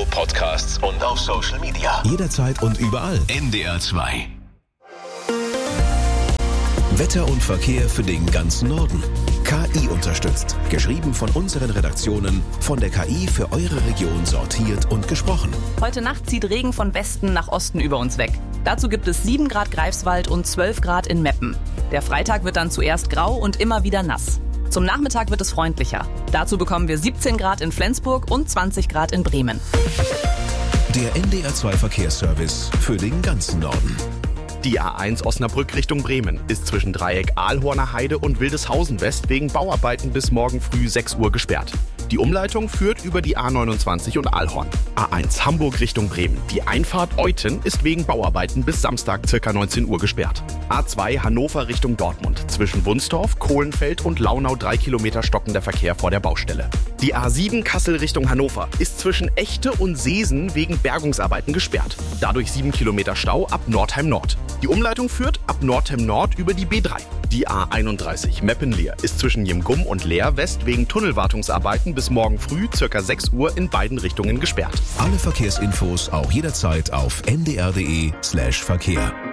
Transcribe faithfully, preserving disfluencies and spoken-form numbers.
Radio, Podcasts und auf Social Media. Jederzeit und überall. N D R zwei. Wetter und Verkehr für den ganzen Norden. K I unterstützt. Geschrieben von unseren Redaktionen, von der K I für eure Region sortiert und gesprochen. Heute Nacht zieht Regen von Westen nach Osten über uns weg. Dazu gibt es sieben Grad Greifswald und zwölf Grad in Meppen. Der Freitag wird dann zuerst grau und immer wieder nass. Zum Nachmittag wird es freundlicher. Dazu bekommen wir siebzehn Grad in Flensburg und zwanzig Grad in Bremen. Der N D R zwei Verkehrsservice für den ganzen Norden. Die A eins Osnabrück Richtung Bremen ist zwischen Dreieck Aalhorner Heide und Wildeshausen West wegen Bauarbeiten bis morgen früh sechs Uhr gesperrt. Die Umleitung führt über die A neunundzwanzig und Aalhorn. A eins Hamburg Richtung Bremen. Die Einfahrt Euten ist wegen Bauarbeiten bis Samstag ca. neunzehn Uhr gesperrt. A zwei Hannover Richtung Dortmund. Zwischen Wunstorf, Kohlenfeld und Launau drei Kilometer stockender Verkehr vor der Baustelle. Die A sieben Kassel Richtung Hannover ist zwischen Echte und Seesen wegen Bergungsarbeiten gesperrt. Dadurch sieben Kilometer Stau ab Nordheim Nord. Die Umleitung führt ab Nordheim Nord über die B drei. Die A einunddreißig Meppen-Leer ist zwischen Jemgum und Leer West wegen Tunnelwartungsarbeiten bis morgen früh ca. sechs Uhr in beiden Richtungen gesperrt. Alle Verkehrsinfos auch jederzeit auf n d r punkt d e slash Verkehr.